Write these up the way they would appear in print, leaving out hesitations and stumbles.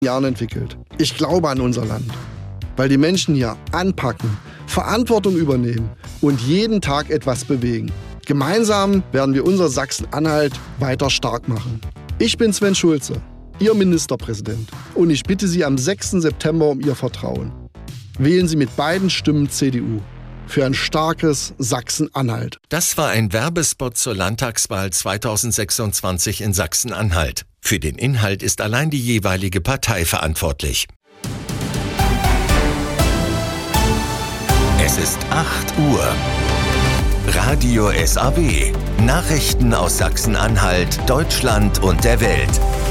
Jahren entwickelt. Ich glaube an unser Land, weil die Menschen hier anpacken, Verantwortung übernehmen und jeden Tag etwas bewegen. Gemeinsam werden wir unser Sachsen-Anhalt weiter stark machen. Ich bin Sven Schulze, Ihr Ministerpräsident, und ich bitte Sie am 6. September um Ihr Vertrauen. Wählen Sie mit beiden Stimmen CDU für ein starkes Sachsen-Anhalt. Das war ein Werbespot zur Landtagswahl 2026 in Sachsen-Anhalt. Für den Inhalt ist allein die jeweilige Partei verantwortlich. Es ist 8 Uhr. Radio SAW. Nachrichten aus Sachsen-Anhalt, Deutschland und der Welt.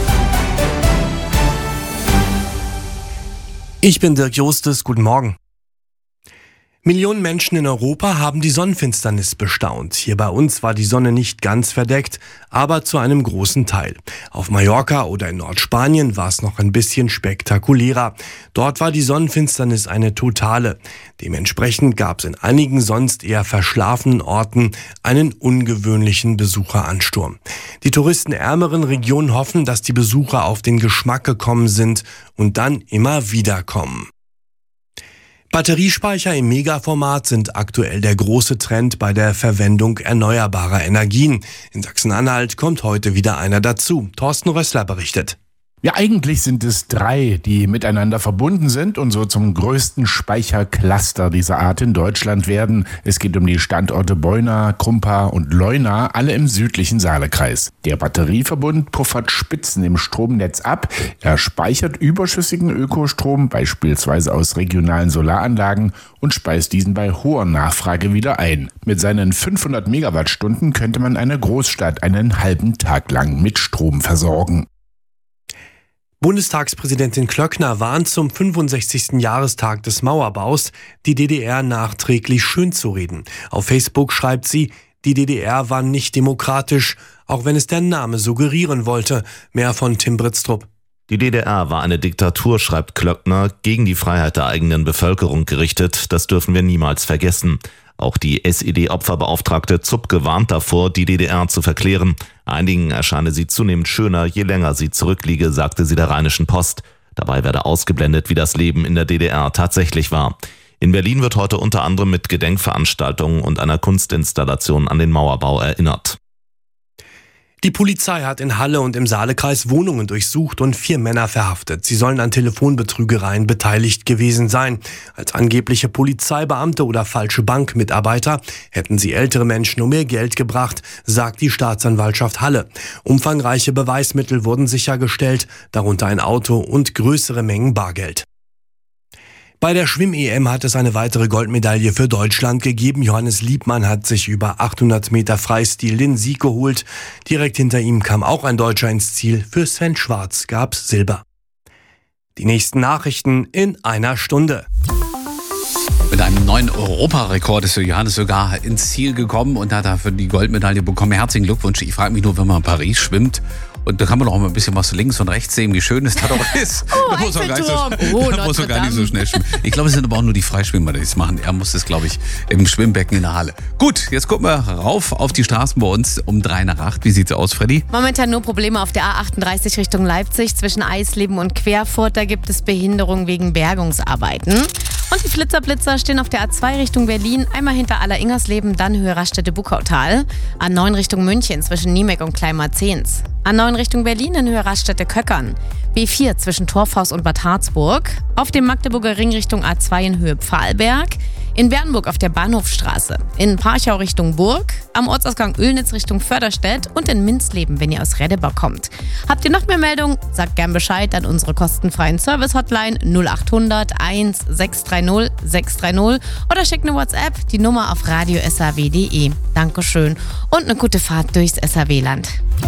Ich bin Dirk Jostes, guten Morgen. Millionen Menschen in Europa haben die Sonnenfinsternis bestaunt. Hier bei uns war die Sonne nicht ganz verdeckt, aber zu einem großen Teil. Auf Mallorca oder in Nordspanien war es noch ein bisschen spektakulärer. Dort war die Sonnenfinsternis eine totale. Dementsprechend gab es in einigen sonst eher verschlafenen Orten einen ungewöhnlichen Besucheransturm. Die touristenärmeren Regionen hoffen, dass die Besucher auf den Geschmack gekommen sind und dann immer wieder kommen. Batteriespeicher im Megaformat sind aktuell der große Trend bei der Verwendung erneuerbarer Energien. In Sachsen-Anhalt kommt heute wieder einer dazu. Thorsten Rössler berichtet. Ja, eigentlich sind es 3, die miteinander verbunden sind und so zum größten Speichercluster dieser Art in Deutschland werden. Es geht um die Standorte Beuna, Krumpa und Leuna, alle im südlichen Saalekreis. Der Batterieverbund puffert Spitzen im Stromnetz ab. Er speichert überschüssigen Ökostrom, beispielsweise aus regionalen Solaranlagen, und speist diesen bei hoher Nachfrage wieder ein. Mit seinen 500 Megawattstunden könnte man eine Großstadt einen halben Tag lang mit Strom versorgen. Bundestagspräsidentin Klöckner warnt zum 65. Jahrestag des Mauerbaus, die DDR nachträglich schönzureden. Auf Facebook schreibt sie, die DDR war nicht demokratisch, auch wenn es der Name suggerieren wollte. Mehr von Tim Britztrup. Die DDR war eine Diktatur, schreibt Klöckner, gegen die Freiheit der eigenen Bevölkerung gerichtet. Das dürfen wir niemals vergessen. Auch die SED-Opferbeauftragte Zupke warnt davor, die DDR zu verklären. Einigen erscheine sie zunehmend schöner, je länger sie zurückliege, sagte sie der Rheinischen Post. Dabei werde ausgeblendet, wie das Leben in der DDR tatsächlich war. In Berlin wird heute unter anderem mit Gedenkveranstaltungen und einer Kunstinstallation an den Mauerbau erinnert. Die Polizei hat in Halle und im Saalekreis Wohnungen durchsucht und 4 Männer verhaftet. Sie sollen an Telefonbetrügereien beteiligt gewesen sein. Als angebliche Polizeibeamte oder falsche Bankmitarbeiter hätten sie ältere Menschen um ihr Geld gebracht, sagt die Staatsanwaltschaft Halle. Umfangreiche Beweismittel wurden sichergestellt, darunter ein Auto und größere Mengen Bargeld. Bei der Schwimm-EM hat es eine weitere Goldmedaille für Deutschland gegeben. Johannes Liebmann hat sich über 800 Meter Freistil den Sieg geholt. Direkt hinter ihm kam auch ein Deutscher ins Ziel. Für Sven Schwarz gab's Silber. Die nächsten Nachrichten in einer Stunde. Mit einem neuen Europarekord ist Johannes sogar ins Ziel gekommen und hat dafür die Goldmedaille bekommen. Herzlichen Glückwunsch. Ich frage mich nur, wenn man in Paris schwimmt, und da kann man doch mal ein bisschen was links und rechts sehen, wie schön es da doch ist. Oh, da muss man gar nicht so schnell schwimmen. Ich glaube, es sind aber auch nur die Freischwimmer, die es machen. Er muss es, glaube ich, im Schwimmbecken in der Halle. Gut, jetzt gucken wir rauf auf die Straßen bei uns um 7:55. Wie sieht's aus, Freddy? Momentan nur Probleme auf der A38 Richtung Leipzig zwischen Eisleben und Querfurt. Da gibt es Behinderung wegen Bergungsarbeiten. Und die Flitzer stehen auf der A2 Richtung Berlin, einmal hinter Aller-Ingersleben, dann Höhe Raststätte-Buckautal. A9 Richtung München zwischen Niemek und Kleinmarzehns. A9 Richtung Berlin in Höhe Raststätte-Köckern. B4 zwischen Torfhaus und Bad Harzburg. Auf dem Magdeburger Ring Richtung A2 in Höhe Pfahlberg. In Bernburg auf der Bahnhofstraße. In Parchau Richtung Burg. Am Ortsausgang Oelnitz Richtung Förderstedt. Und in Minzleben, wenn ihr aus Redebach kommt. Habt ihr noch mehr Meldungen? Sagt gern Bescheid an unsere kostenfreien Service-Hotline 0800 1630 630 oder schickt eine WhatsApp, die Nummer auf radio.saw.de. Dankeschön und eine gute Fahrt durchs SAW-Land.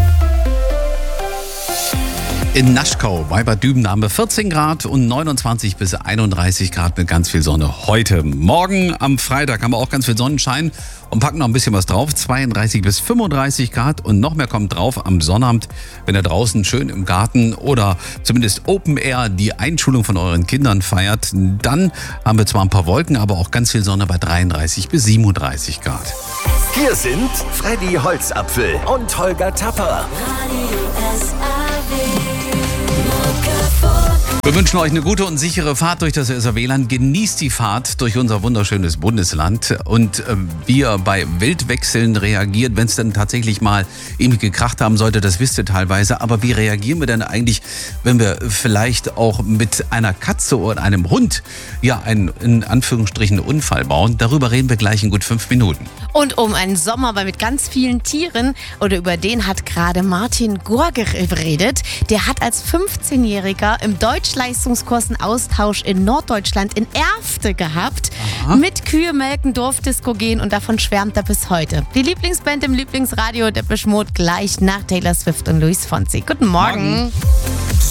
In Naschkau bei Bad Düben haben wir 14 Grad und 29 bis 31 Grad mit ganz viel Sonne heute. Morgen am Freitag haben wir auch ganz viel Sonnenschein und packen noch ein bisschen was drauf. 32 bis 35 Grad und noch mehr kommt drauf am Sonnabend, wenn ihr draußen schön im Garten oder zumindest Open Air die Einschulung von euren Kindern feiert. Dann haben wir zwar ein paar Wolken, aber auch ganz viel Sonne bei 33 bis 37 Grad. Hier sind Freddy Holzapfel und Holger Tapper. Radio SAW. Wir wünschen euch eine gute und sichere Fahrt durch das SR-WLAN. Genießt die Fahrt durch unser wunderschönes Bundesland. Und wie ihr bei Wildwechseln reagiert, wenn es dann tatsächlich mal irgendwie gekracht haben sollte, das wisst ihr teilweise. Aber wie reagieren wir denn eigentlich, wenn wir vielleicht auch mit einer Katze oder einem Hund einen, in Anführungsstrichen, Unfall bauen? Darüber reden wir gleich in gut 5 Minuten. Und um einen Sommer aber mit ganz vielen Tieren, oder über den hat gerade Martin Gorger geredet. Der hat als 15-Jähriger im Deutschleistungskurs einen Austausch in Norddeutschland in Erfte gehabt. Aha. Mit Kühe melken, Dorfdisco gehen und davon schwärmt er bis heute. Die Lieblingsband im Lieblingsradio, Depeche Mode, gleich nach Taylor Swift und Luis Fonsi. Guten Morgen.